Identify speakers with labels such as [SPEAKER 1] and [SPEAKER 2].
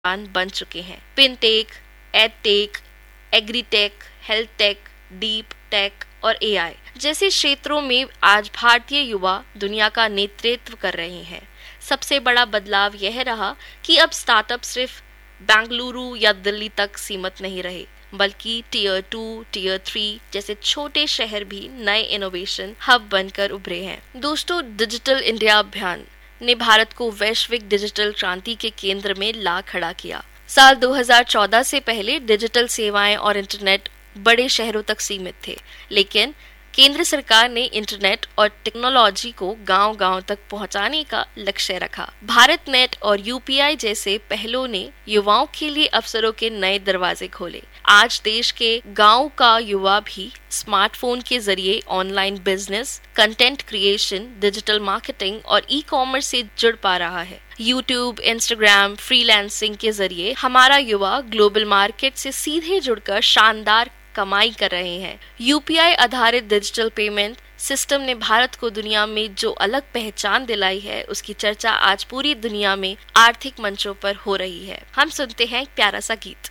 [SPEAKER 1] बन चुके हैं। Fintech, edtech, agritech, health take, deep tech और एआई जैसे क्षेत्रों में आज भारतीय युवा दुनिया का नेतृत्व कर रहे हैं। सबसे बड़ा बदलाव यह रहा कि अब स्टार्टअप सिर्फ बेंगलुरु या दिल्ली तक सीमित नहीं रहे, बल्कि टीयर 2, टीयर 3 जैसे छोटे शहर भी नए इनोवेशन हब बनकर उभरे हैं। दोस्तों, डिजिटल इंडिया अभियान ने भारत को वैश्विक डिजिटल क्रांति के केंद्र में ला खड़ा किया। साल 2014 से पहले डिजिटल सेवाएं और इंटरनेट बड़े शहरों तक सीमित थे, लेकिन केंद्र सरकार ने इंटरनेट और टेक्नोलॉजी को गांव-गांव तक पहुंचाने का लक्ष्य रखा। भारत नेट और यूपीआई जैसे पहलों ने युवाओं के लिए अवसरों के नए दरवाजे खोले। आज देश के गांव का युवा भी स्मार्टफोन के जरिए online business, content creation, digital marketing और ई-कॉमर्स से जुड़ पा रहा है। यूट्यूब, इंस्टाग्राम, फ्रीलांसिंग के जरिए हमारा युवा ग्लोबल मार्केट से सीधे जुड़कर शानदार कमाई कर रहे हैं। यूपीआई आधारित डिजिटल पेमेंट सिस्टम ने भारत को दुनिया में जो अलग पहचान दिलाई है, उसकी चर्चा आज पूरी दुनिया में आर्थिक मंचों पर हो रही है। हम सुनते हैं एक प्यारा सा गीत।